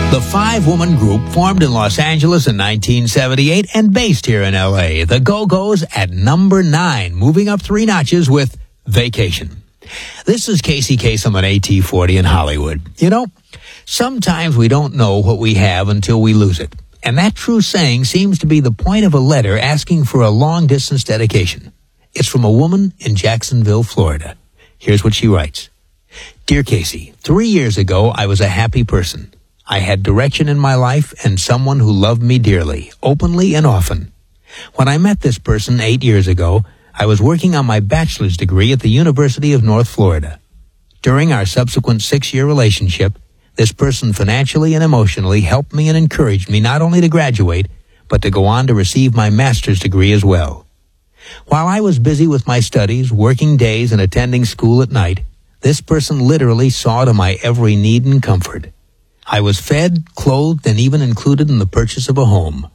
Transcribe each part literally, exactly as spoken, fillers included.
The five-woman group formed in Los Angeles in nineteen seventy-eight and based here in L A. The Go-Go's at number nine, moving up three notches with Vacation. This is Casey Kasem on A T forty in Hollywood. You know, sometimes we don't know what we have until we lose it. And that true saying seems to be the point of a letter asking for a long-distance dedication. It's from a woman in Jacksonville, Florida. Here's what she writes. Dear Casey, three years ago, I was a happy person. I had direction in my life and someone who loved me dearly, openly and often. When I met this person eight years ago, I was working on my bachelor's degree at the University of North Florida. During our subsequent six-year relationship, this person financially and emotionally helped me and encouraged me not only to graduate, but to go on to receive my master's degree as well. While I was busy with my studies, working days, and attending school at night, this person literally saw to my every need and comfort. I was fed, clothed, and even included in the purchase of a home.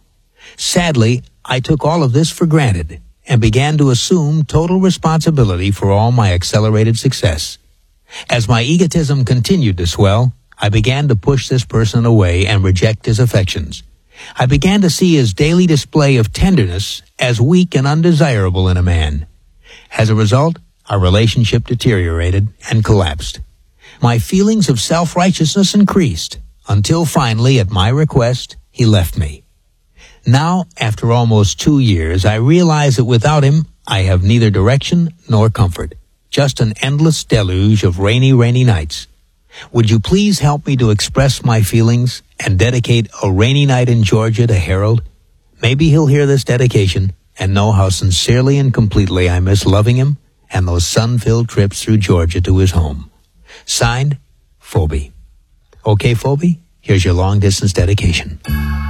Sadly, I took all of this for granted and began to assume total responsibility for all my accelerated success. As my egotism continued to swell, I began to push this person away and reject his affections. I began to see his daily display of tenderness as weak and undesirable in a man. As a result, our relationship deteriorated and collapsed. My feelings of self-righteousness increased, until finally, at my request, he left me. Now, after almost two years, I realize that without him, I have neither direction nor comfort, just an endless deluge of rainy, rainy nights. Would you please help me to express my feelings and dedicate A Rainy Night in Georgia to Harold? Maybe he'll hear this dedication and know how sincerely and completely I miss loving him and those sun-filled trips through Georgia to his home. Signed, Phoebe. Okay, Phoebe, here's your long-distance dedication.